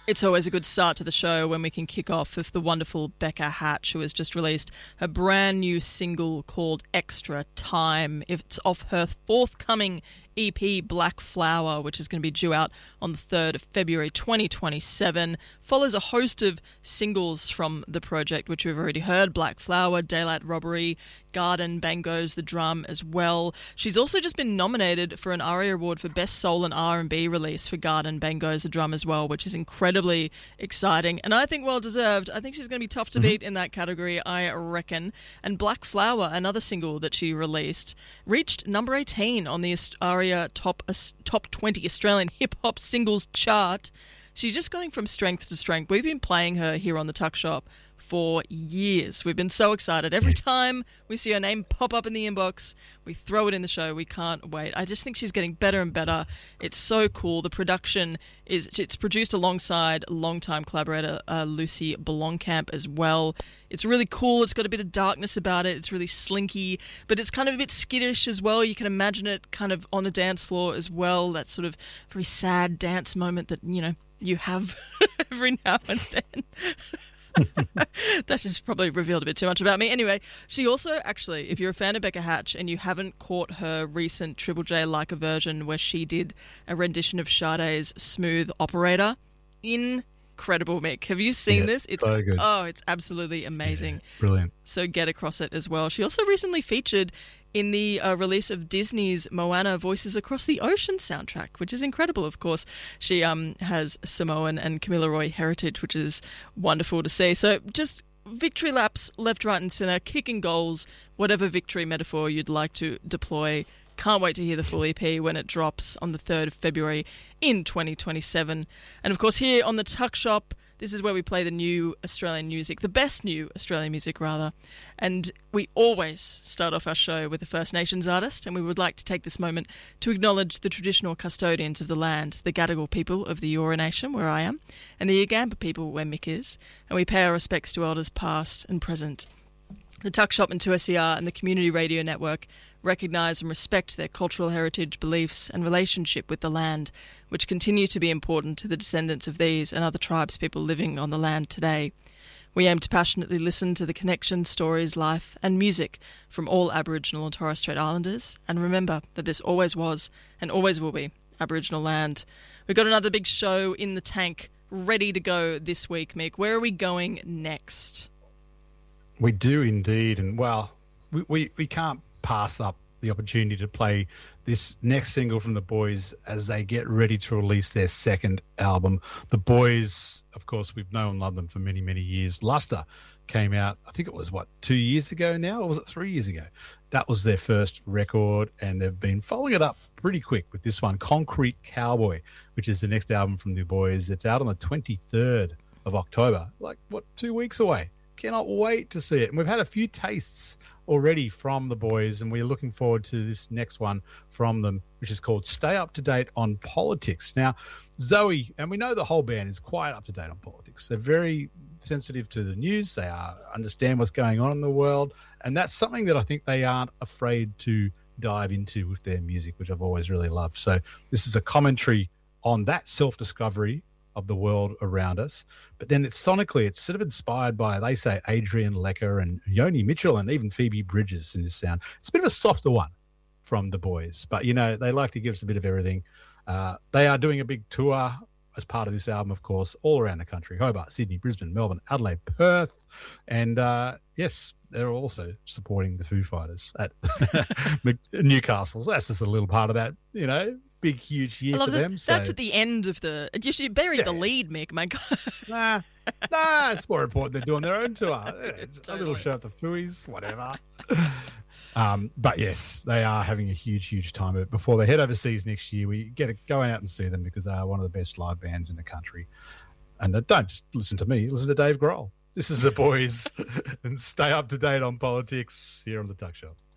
It's always a good start to the show when we can kick off with the wonderful Becca Hatch, who has just released her brand new single called Extra Time. It's off her forthcoming EP Black Flower, which is going to be due out on the 3rd of February 2027. Follows a host of singles from the project, which we've already heard: Black Flower, Daylight Robbery, Garden, Bangos, The Drum as well. She's also just been nominated for an ARIA Award for Best Soul and R&B release for Garden, Bangos, The Drum as well, which is incredibly exciting, and I think well deserved. I think she's going to be tough to beat in that category, I reckon. And Black Flower, another single that she released, reached number 18 on the ARIA Top 20 Australian Hip Hop Singles chart. She's just going from strength to strength. We've been playing her here on the Tuck Shop for years. We've been so excited. Every time we see her name pop up in the inbox, we throw it in the show. We can't wait. I just think she's getting better and better. It's so cool. The production it's produced alongside longtime collaborator Lucy Blomkamp as well. It's really cool. It's got a bit of darkness about it. It's really slinky, but it's kind of a bit skittish as well. You can imagine it kind of on a dance floor as well. That sort of very sad dance moment that, you know, you have every now and then. That just probably revealed a bit too much about me. Anyway, she also actually, if you're a fan of Becca Hatch and you haven't caught her recent Triple J Like a version where she did a rendition of Sade's Smooth Operator, incredible, Mick. Have you seen this? It's so good. Oh, it's absolutely amazing. Yeah, brilliant. So get across it as well. She also recently featured in the release of Disney's Moana Voices Across the Ocean soundtrack, which is incredible, of course. She has Samoan and Kamilaroi heritage, which is wonderful to see. So just victory laps left, right and centre, kicking goals, whatever victory metaphor you'd like to deploy. Can't wait to hear the full EP when it drops on the 3rd of February in 2027. And of course here on the Tuck Shop, this is where we play the new Australian music, the best new Australian music, rather. And we always start off our show with a First Nations artist, and we would like to take this moment to acknowledge the traditional custodians of the land, the Gadigal people of the Eora Nation, where I am, and the Yagamba people, where Mick is, and we pay our respects to elders past and present. The Tuck Shop and 2SER and the Community Radio Network recognise and respect their cultural heritage, beliefs and relationship with the land, which continue to be important to the descendants of these and other tribes people living on the land today. We aim to passionately listen to the connection, stories, life and music from all Aboriginal and Torres Strait Islanders, and remember that this always was and always will be Aboriginal land. We've got another big show in the tank ready to go this week, Mick. Where are we going next? We do indeed, and well, we can't pass up the opportunity to play this next single from the Boys as they get ready to release their second album. The Boys, of course, we've known and loved them for many, many years. Luster came out, I think it was, 2 years ago now, or was it 3 years ago? That was their first record, and they've been following it up pretty quick with this one, Concrete Cowboy, which is the next album from the Boys. It's out on the 23rd of October, 2 weeks away. Cannot wait to see it. And we've had a few tastes already from the Boys, and we're looking forward to this next one from them, which is called Stay Up to Date on Politics. Now, Zoe, and we know the whole band is quite up to date on politics. They're very sensitive to the news. They understand what's going on in the world, and that's something that I think they aren't afraid to dive into with their music, which I've always really loved. So this is a commentary on that self-discovery of the world around us, but then it's sonically, it's sort of inspired by, they say, Adrian Lecker and Yoni Mitchell and even Phoebe Bridgers in this sound. It's a bit of a softer one from the Boys, but you know, they like to give us a bit of everything. They are doing a big tour as part of this album, of course, all around the country: Hobart, Sydney, Brisbane, Melbourne, Adelaide, Perth, and yes, they're also supporting the Foo Fighters at Newcastle. So that's just a little part of that, you know, big, huge year for them. That's at the end of the... You buried the lead, Mick. My God. Nah, it's more important they're doing their own tour. Totally. A little show at the Fooies, whatever. But yes, they are having a huge, huge time of it. Before they head overseas next year, we get going out and see them because they are one of the best live bands in the country. And don't just listen to me, listen to Dave Grohl. This is the Boys, and stay up to date on politics here on the Tuck Shop.